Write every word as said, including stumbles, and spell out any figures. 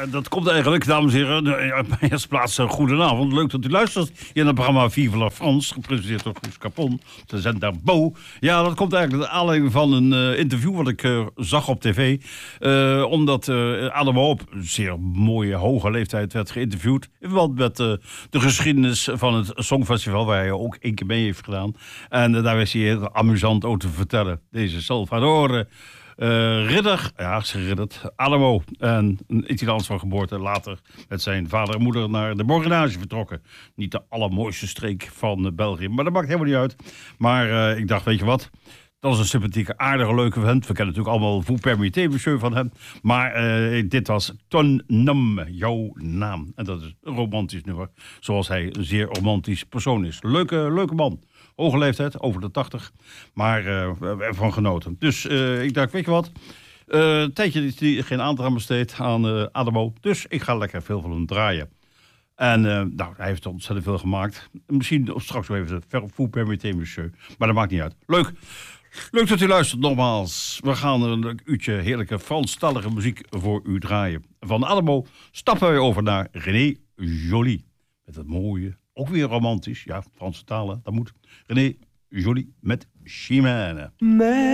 Ja, dat komt eigenlijk, dames en heren. Op mijn eerste plaats, uh, goedenavond. Leuk dat u luistert. Hier in het programma Vive la France, gepresenteerd door Guus Capon. De zender Bo. Ja, dat komt eigenlijk naar aanleiding van een uh, interview wat ik uh, zag op tv. Uh, omdat uh, Ademo op een zeer mooie, hoge leeftijd werd geïnterviewd. In verband met uh, de geschiedenis van het Songfestival, waar hij ook één keer mee heeft gedaan. En uh, daar was hij heel amusant over te vertellen. Deze Salvatore Uh, Ridder, ja, ze riddert, Ademo, en een Italiaans van geboorte, later met zijn vader en moeder naar de Bourgognage vertrokken. Niet de allermooiste streek van uh, België, maar dat maakt helemaal niet uit. Maar uh, ik dacht, weet je wat, dat is een sympathieke, aardige, leuke vent. We kennen natuurlijk allemaal Vous permettez, monsieur van hem. Maar uh, dit was Ton Nom, jouw naam. En dat is een romantisch nummer, zoals hij een zeer romantisch persoon is. Leuke, leuke man. Hoge leeftijd, over de tachtig, maar uh, van genoten. Dus uh, ik dacht, weet je wat, uh, een tijdje is hij geen aandacht aan besteed aan uh, Ademo. Dus ik ga lekker veel van hem draaien. En uh, nou, hij heeft ontzettend veel gemaakt. Misschien straks wel even de Vous permettez, monsieur. Maar dat maakt niet uit. Leuk. Leuk dat u luistert, nogmaals. We gaan een uurtje heerlijke Franstalige muziek voor u draaien. Van Ademo stappen wij over naar René Joly. Met het mooie, ook weer romantisch. Ja, Franse talen, dat moet. René Joly met Chimène.